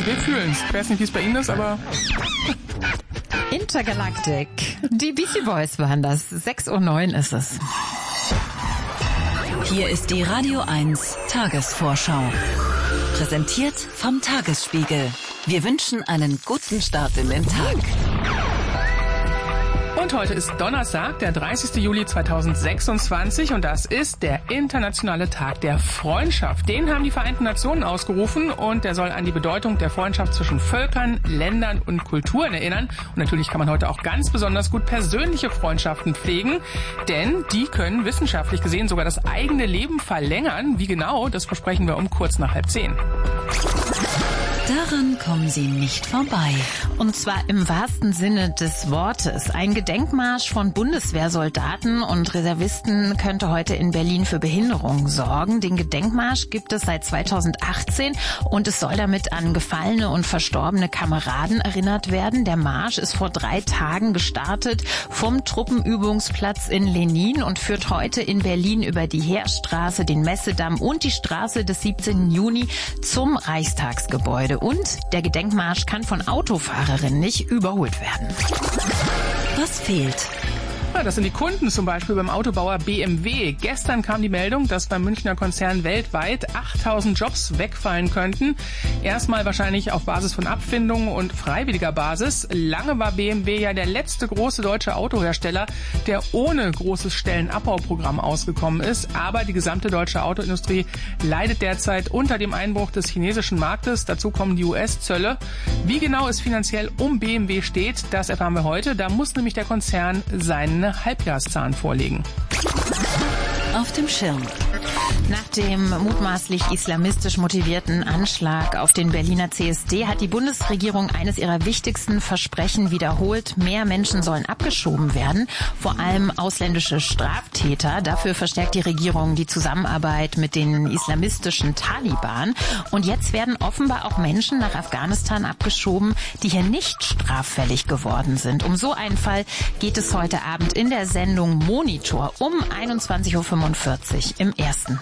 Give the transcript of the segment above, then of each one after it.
Also wir fühlen's. Ich weiß nicht, wie es bei Ihnen ist, aber... Intergalactic. Die Beastie Boys waren das. 6:09 Uhr ist es. Hier ist die Radio 1 Tagesvorschau. Präsentiert vom Tagesspiegel. Wir wünschen einen guten Start in den Tag. Und heute ist Donnerstag, der 30. Juli 2026 und das ist der internationale Tag der Freundschaft. Den haben die Vereinten Nationen ausgerufen und der soll an die Bedeutung der Freundschaft zwischen Völkern, Ländern und Kulturen erinnern. Und natürlich kann man heute auch ganz besonders gut persönliche Freundschaften pflegen, denn die können wissenschaftlich gesehen sogar das eigene Leben verlängern. Wie genau, das besprechen wir um kurz nach 9:30. Daran kommen Sie nicht vorbei. Und zwar im wahrsten Sinne des Wortes. Ein Gedenkmarsch von Bundeswehrsoldaten und Reservisten könnte heute in Berlin für Behinderungen sorgen. Den Gedenkmarsch gibt es seit 2018 und es soll damit an gefallene und verstorbene Kameraden erinnert werden. Der Marsch ist vor 3 Tagen gestartet vom Truppenübungsplatz in Lenin und führt heute in Berlin über die Heerstraße, den Messedamm und die Straße des 17. Juni zum Reichstagsgebäude. Und der Gedenkmarsch kann von Autofahrerinnen nicht überholt werden. Was fehlt? Ja, das sind die Kunden, zum Beispiel beim Autobauer BMW. Gestern kam die Meldung, dass beim Münchner Konzern weltweit 8.000 Jobs wegfallen könnten. Erstmal wahrscheinlich auf Basis von Abfindungen und freiwilliger Basis. Lange war BMW ja der letzte große deutsche Autohersteller, der ohne großes Stellenabbauprogramm ausgekommen ist. Aber die gesamte deutsche Autoindustrie leidet derzeit unter dem Einbruch des chinesischen Marktes. Dazu kommen die US-Zölle. Wie genau es finanziell um BMW steht, das erfahren wir heute. Da muss nämlich der Konzern seinen Halbjahreszahlen vorlegen. Auf dem Schirm. Nach dem mutmaßlich islamistisch motivierten Anschlag auf den Berliner CSD hat die Bundesregierung eines ihrer wichtigsten Versprechen wiederholt. Mehr Menschen sollen abgeschoben werden, vor allem ausländische Straftäter. Dafür verstärkt die Regierung die Zusammenarbeit mit den islamistischen Taliban. Und jetzt werden offenbar auch Menschen nach Afghanistan abgeschoben, die hier nicht straffällig geworden sind. Um so einen Fall geht es heute Abend in der Sendung Monitor um 21:45 Uhr im Ersten.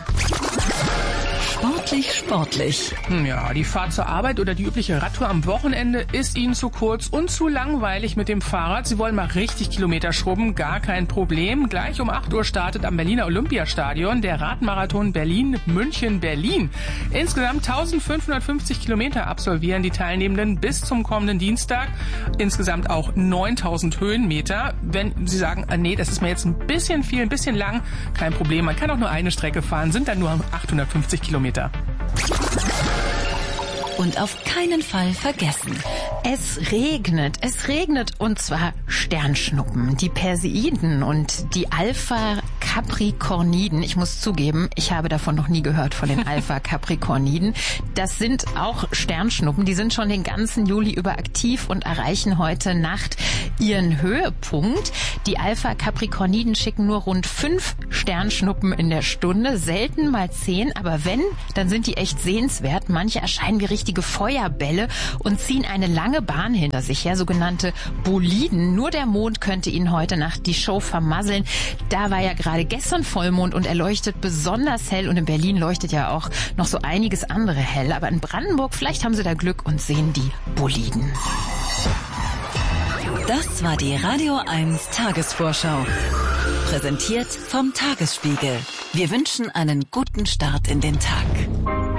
Sportlich. Ja, die Fahrt zur Arbeit oder die übliche Radtour am Wochenende ist Ihnen zu kurz und zu langweilig mit dem Fahrrad. Sie wollen mal richtig Kilometer schrubben, gar kein Problem. Gleich um 8 Uhr startet am Berliner Olympiastadion der Radmarathon Berlin-München-Berlin. Insgesamt 1550 Kilometer absolvieren die Teilnehmenden bis zum kommenden Dienstag. Insgesamt auch 9000 Höhenmeter. Wenn Sie sagen, nee, das ist mir jetzt ein bisschen viel, ein bisschen lang, kein Problem. Man kann auch nur eine Strecke fahren, sind dann nur 850 Kilometer. Und auf keinen Fall vergessen. Es regnet und zwar Sternschnuppen. Die Perseiden und die Alpha-Capricorniden, ich muss zugeben, ich habe davon noch nie gehört, von den Alpha-Capricorniden. Das sind auch Sternschnuppen, die sind schon den ganzen Juli über aktiv und erreichen heute Nacht ihren Höhepunkt. Die Alpha-Capricorniden schicken nur rund 5 Sternschnuppen in der Stunde, selten mal 10, aber wenn, dann sind die echt sehenswert. Manche erscheinen wie richtige Feuerbälle und ziehen eine lange Bahn hinter sich her, sogenannte Boliden. Nur der Mond könnte ihnen heute Nacht die Show vermasseln. Da war ja gerade gestern Vollmond und er leuchtet besonders hell und in Berlin leuchtet ja auch noch so einiges andere hell. Aber in Brandenburg, vielleicht haben sie da Glück und sehen die Boliden. Das war die Radio 1 Tagesvorschau. Präsentiert vom Tagesspiegel. Wir wünschen einen guten Start in den Tag.